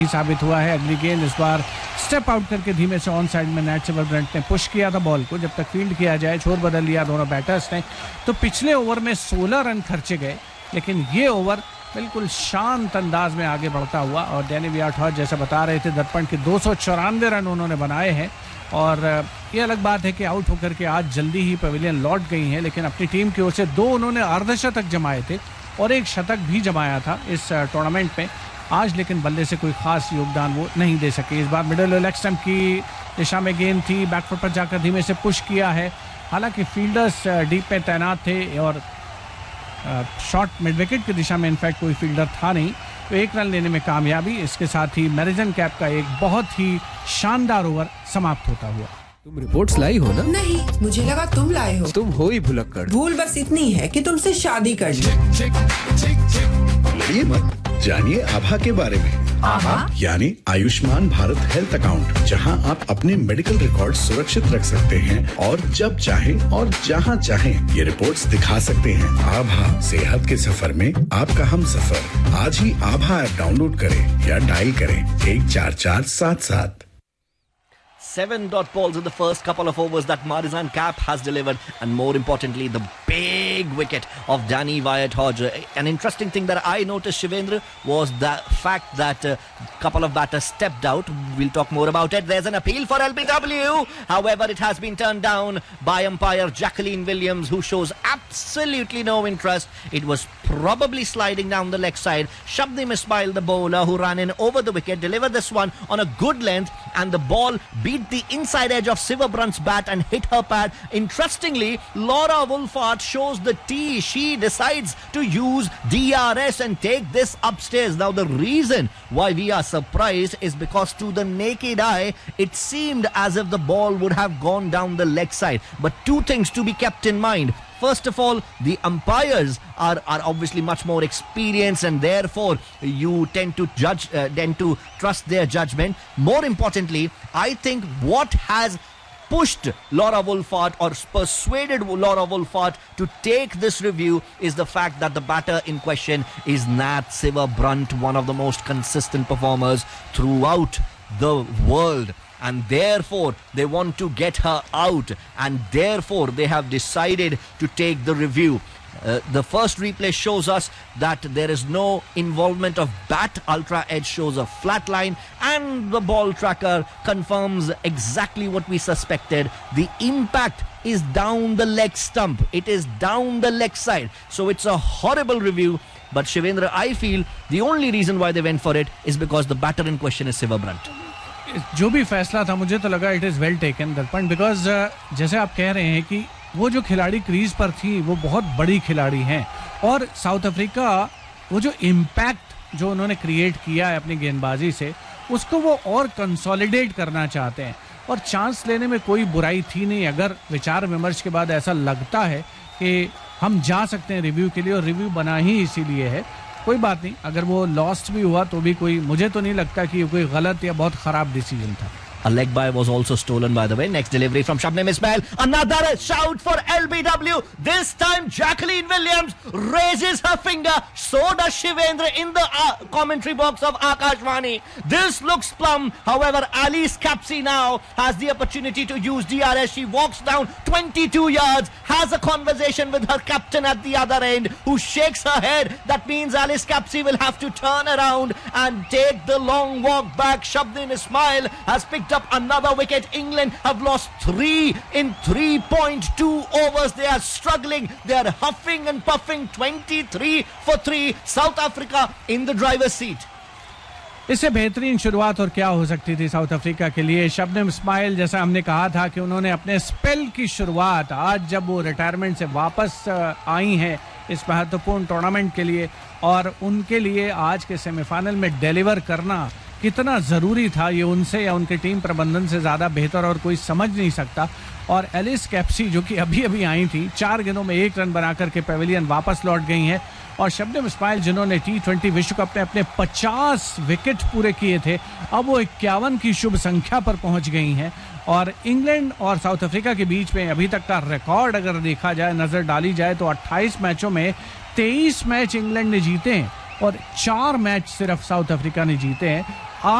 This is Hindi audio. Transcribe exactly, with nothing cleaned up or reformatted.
साबित हुआ है। अगली गेंद इस बार स्टेप आउट करके धीमे से ऑन साइड में नैट सिवर ब्रंट ने पुश किया था बॉल को। जब तक फील्ड किया जाए, छोर बदल लिया दोनों बैटर्स ने। तो पिछले ओवर में सोलह रन खर्चे गए, लेकिन ये ओवर बिल्कुल शांत अंदाज में आगे बढ़ता हुआ। और डैनी वियाटहॉर्स्ट जैसा बता रहे थे दर्पण के दो सौ चौरानवे रन उन्होंने बनाए हैं। और ये अलग बात है कि आउट होकर के आज जल्दी ही पवेलियन लौट गई हैं, लेकिन अपनी टीम की ओर से दो उन्होंने अर्धशतक जमाए थे और एक शतक भी जमाया था इस टूर्नामेंट में आज, लेकिन बल्ले से कोई खास योगदान वो नहीं दे सके। इस बार मिडिल लेग स्टंप की दिशा में गेंद थी, बैकफुट पर जाकर धीमे से पुश किया है। हालांकि फील्डर्स डीप में तैनात थे और शॉर्ट मिड विकेट की दिशा में इनफैक्ट कोई फील्डर था नहीं, तो एक रन लेने में कामयाबी। इसके साथ ही मैरिजन कैप का एक बहुत ही शानदार ओवर समाप्त होता हुआ। तुम रिपोर्ट्स लाई हो ना? नहीं, मुझे लगा तुम लाए हो। तुम हो ही भुलक्कड़। भूल बस इतनी है कि तुमसे शादी कर ली। लड़िए मत, जानिए आभा के बारे में। आभा यानी आयुष्मान भारत हेल्थ अकाउंट, जहां आप अपने मेडिकल रिकॉर्ड सुरक्षित रख सकते हैं और जब चाहें और जहां चाहें ये रिपोर्ट्स दिखा सकते हैं। आभा, सेहत के सफर में आपका हम सफर। आज ही आभा ऐप डाउनलोड करें या डायल करें एक चार चार सात सात। Seven dot balls in the first couple of overs that Marizan Cap has delivered, and more importantly, the big wicket of Danny Viathorge. An interesting thing that I noticed, Shivendra, was the fact that a uh, couple of batters stepped out. We'll talk more about it. There's an appeal for L B W. However, it has been turned down by umpire Jacqueline Williams, who shows absolutely no interest. It was probably sliding down the leg side. Shabnim Ismail, the bowler, who ran in over the wicket, delivered this one on a good length, and the ball beat the inside edge of Siva Brunt's bat and hit her pad. Interestingly, Laura Wolfart shows the tee. She decides to use D R S and take this upstairs. Now, the reason why we are surprised is because to the naked eye, it seemed as if the ball would have gone down the leg side. But two things to be kept in mind. First of all, the umpires are, are obviously much more experienced, and therefore you tend to judge, uh, tend to trust their judgment. More importantly, I think what has pushed Laura Wolfart or persuaded Laura Wolfart to take this review is the fact that the batter in question is Nat Siva Brunt, one of the most consistent performers throughout the world. And therefore, they want to get her out, and therefore they have decided to take the review. Uh, the first replay shows us that there is no involvement of bat. Ultra Edge shows a flat line, and the ball tracker confirms exactly what we suspected. The impact is down the leg stump. It is down the leg side. So it's a horrible review. But Shivendra, I feel the only reason why they went for it is because the batter in question is Siva Brunt. जो भी फैसला था मुझे तो लगा इट इज़ वेल टेकन दर्पण, बिकॉज जैसे आप कह रहे हैं कि वो जो खिलाड़ी क्रीज पर थी वो बहुत बड़ी खिलाड़ी हैं, और साउथ अफ्रीका वो जो इम्पैक्ट जो उन्होंने क्रिएट किया है अपनी गेंदबाजी से, उसको वो और कंसोलिडेट करना चाहते हैं, और चांस लेने में कोई बुराई थी नहीं। अगर विचार विमर्श के बाद ऐसा लगता है कि हम जा सकते हैं रिव्यू के लिए, और रिव्यू बना ही इसीलिए है, कोई बात नहीं। अगर वो लॉस्ट भी हुआ तो भी कोई, मुझे तो नहीं लगता कि ये कोई गलत या बहुत खराब डिसीजन था। A leg bye was also stolen, by the way. Next delivery from Shabnim Ismail. Another shout for L B W. This time Jacqueline Williams raises her finger. So does Shivendra in the uh, commentary box of Akashvani. This looks plum. However, Alice Capsey now has the opportunity to use D R S. She walks down twenty-two yards, has a conversation with her captain at the other end, who shakes her head. That means Alice Capsey will have to turn around and take the long walk back. Shabnim Ismail has picked up another wicket. England have lost three in three point two overs. They are struggling. They are huffing and puffing. twenty-three for three. South Africa in the driver's seat. इससे बेहतरीन शुरुआत और क्या हो सकती थी साउथ अफ्रीका के लिए। शबनम इस्माइल, जैसा हमने कहा था कि उन्होंने अपने स्पेल की शुरुआत आज जब वो रिटायरमेंट से वापस आई हैं इस महत्वपूर्ण टूर्नामेंट के लिए, और उनके लिए आज के सेमीफाइनल में डिलीवर करना कितना ज़रूरी था, ये उनसे या उनके टीम प्रबंधन से ज़्यादा बेहतर और कोई समझ नहीं सकता। और एलिस कैप्सी जो कि अभी अभी आई थी, चार गेंदों में एक रन बना करके पेविलियन वापस लौट गई हैं। और शबनम इस्माइल जिन्होंने टी ट्वेंटी विश्व कप में अपने पचास विकेट पूरे किए थे, अब वो इक्यावन की शुभ संख्या पर पहुंच गई हैं। और इंग्लैंड और साउथ अफ्रीका के बीच में अभी तक का रिकॉर्ड अगर देखा जाए, नज़र डाली जाए, तो अट्ठाईस मैचों में तेईस मैच इंग्लैंड ने जीते हैं और चार मैच सिर्फ साउथ अफ्रीका ने जीते हैं।